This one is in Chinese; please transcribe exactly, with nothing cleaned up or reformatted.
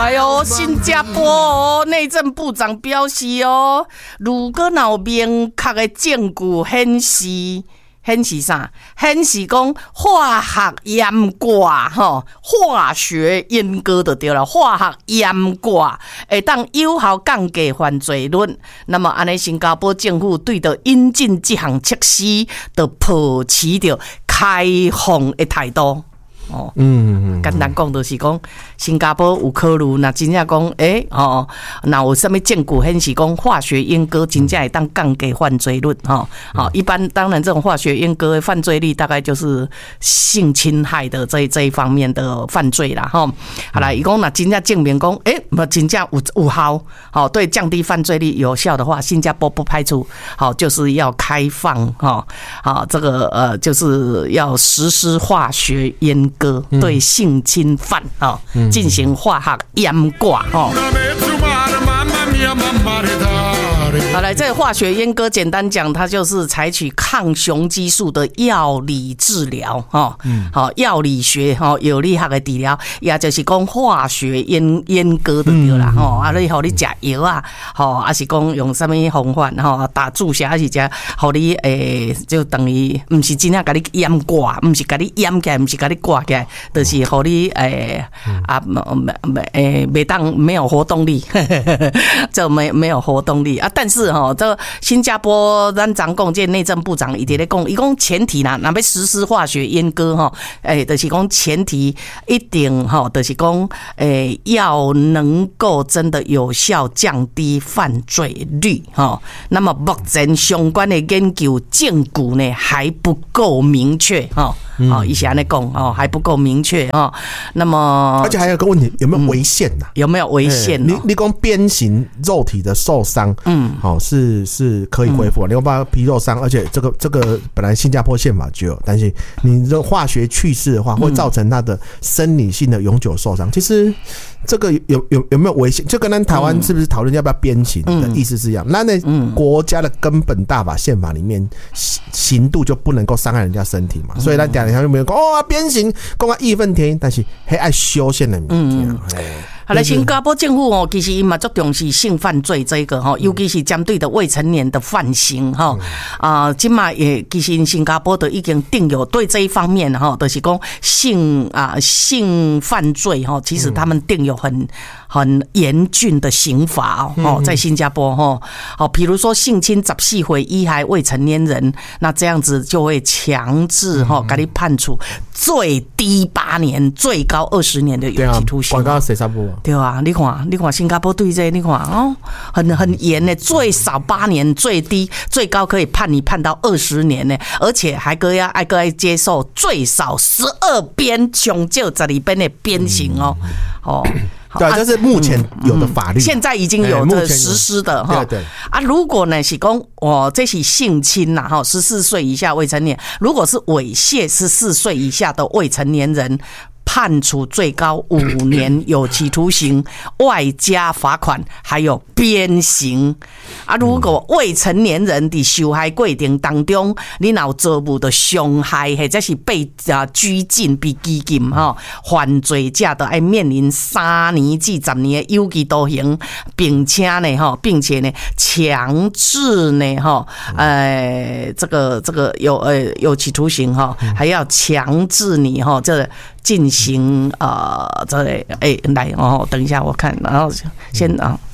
哎呦，新加坡哦，内政部长表示哦，如果有明确的证据显示。显示啥？显示讲化学閹割吼，化学阉割就对了。化学閹割会当有效降低犯罪率。那么，安尼新加坡政府对着引进这项措施，就抱持着开放的态度。哦，嗯，简单讲就是讲，新加坡有考虑，那真正讲，诶、欸，哦，那有什么证据显示讲化学阉割真正会当降低犯罪率？哈，好，一般当然这种化学阉割的犯罪率大概就是性侵害的这这一方面的犯罪啦，哈。好啦，伊讲那真正证明讲，诶、欸，那真正有有效，好，对降低犯罪率有效的话，新加坡不排除，好，就是要开放，哈，好，这个呃，就是要实施化学阉割。对性侵犯啊进行化学閹割哦。好，来，这个化学阉割简单讲，它就是采取抗雄激素的药理治疗哈，好，药理学哈有理学的治疗，也就是讲化学阉阉割就对啦吼，啊，你互你食药啊，吼，还是讲用什么方法吼打注射，还是食，互你诶，就等于唔是真正甲你閹割，唔是甲你閹起来，唔是甲你割起来，就是互你诶啊，诶，袂当没有活动力，就没没有活动力啊。但是哈，这新加坡咱长讲这内政部长伊伫咧讲，伊讲前提啦，若要实施化学阉割哈，诶，就是讲前提一定哈，就是讲诶，要能够真的有效降低犯罪率哈。那么目前相关的研究证据呢还不够明确哈，哦，以前安尼讲哦还不够明确哦。那么而且还有一个问题，有没有违宪呐、啊嗯？ 有没有违宪、哦？ 你你讲鞭刑肉体的受伤，嗯，好、哦、是是可以恢复，你要把皮肉伤，而且这个这个本来新加坡宪法就有，但是你这化学去世的话，会造成他的生理性的永久受伤。其实这个有有有没有违宪？就跟咱台湾是不是讨论要不要鞭刑的意思是一样？那那国家的根本大法宪法里面，刑度就不能够伤害人家身体嘛，所以咱讲一下就没有讲哦鞭刑，讲啊义愤填膺，但是还爱修宪的物件。 好了，新加坡政府哦，其实伊嘛足重视性犯罪这个哈，尤其是针对的未成年的犯行哈啊，今嘛也其实新加坡的已经定有对这一方面哈，就是讲性啊性犯罪哈，其实他们定有很很严峻的刑罚哦，在新加坡哈，好，比如说性侵十四岁以下未成年人，那这样子就会强制哈，给你判处最低八年，最高二十年的有期徒刑。 广告谁差不多？ 对啊，你看，你看新加坡对这个，你看哦，很很严呢，最少八年，最低最高可以判你判到二十年呢，而且还个要还个要接受最少十二鞭，上少十二鞭的鞭刑哦，哦。 对，这是目前有的法律， 嗯、现在已经有的实施的哈。 对对啊，如果呢是讲哦，这是性侵呐哈，十四岁以下未成年，如果是猥亵十四岁以下的未成年人，判处最高五年有期徒刑，外加罚款，还有鞭刑。啊，如果未成年人在受害过程当中，你有遭遇到伤害，或者是被啊拘禁、被拘禁哈，犯罪者都要面临三年至十年的有期徒刑，并且呢哈，并且呢强制呢哈，呃，这个这个有呃有期徒刑哈，还要强制你哈这。进行呃，这哎、欸、来哦，等一下我看，然后先啊。